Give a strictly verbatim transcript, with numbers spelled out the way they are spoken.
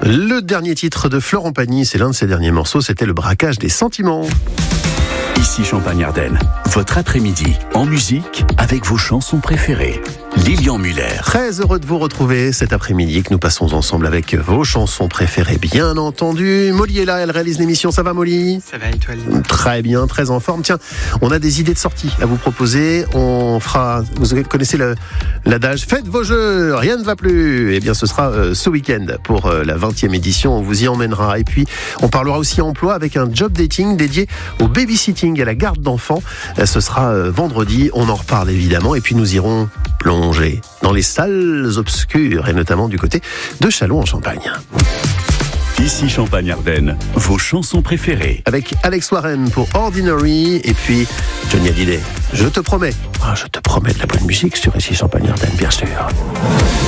Le dernier titre de Florent Pagny, c'est l'un de ses derniers morceaux, c'était Le braquage des sentiments. Ici Champagne-Ardenne, votre après-midi en musique avec vos chansons préférées. Lilian Muller. Très heureux de vous retrouver cet après-midi que nous passons ensemble avec vos chansons préférées, bien entendu. Molly est là, elle réalise l'émission. Ça va, Molly ? Ça va, et toi, Lilian ? Très bien, très en forme. Tiens, on a des idées de sortie à vous proposer. On fera, vous connaissez le, l'adage, faites vos jeux, rien ne va plus. Eh bien, ce sera euh, ce week-end pour euh, la vingtième édition. On vous y emmènera. Et puis, on parlera aussi emploi avec un job dating dédié au babysitting, à la garde d'enfants. Euh, ce sera euh, vendredi. On en reparle évidemment. Et puis, nous irons plonger dans les salles obscures et notamment du côté de Châlons en Champagne. Ici Champagne-Ardenne, vos chansons préférées. Avec Alex Warren pour Ordinary et puis Johnny Hallyday. Je te promets, ah, je te promets de la bonne musique sur Ici Champagne-Ardenne, bien sûr.